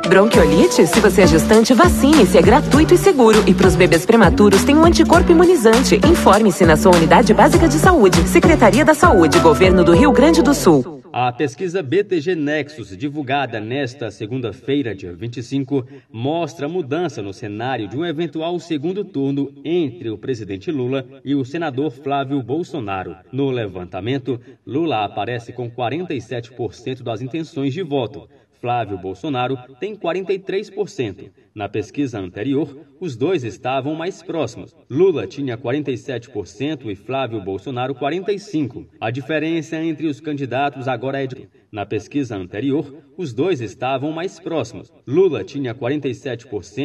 Bronquiolite? Se você é gestante, vacine-se, é gratuito e seguro. E para os bebês prematuros tem um anticorpo imunizante. Informe-se na sua unidade básica de saúde. Secretaria da Saúde, Governo do Rio Grande do Sul. A pesquisa BTG Nexus, divulgada nesta segunda-feira, dia 25, mostra mudança no cenário de um eventual segundo turno entre o presidente Lula e o senador Flávio Bolsonaro. No levantamento, Lula aparece com 47% das intenções de voto. Flávio Bolsonaro tem 43%. Na pesquisa anterior, os dois estavam mais próximos. Lula tinha 47% e Flávio Bolsonaro 45%. A diferença entre os candidatos agora é de... Na pesquisa anterior, os dois estavam mais próximos. Lula tinha 47%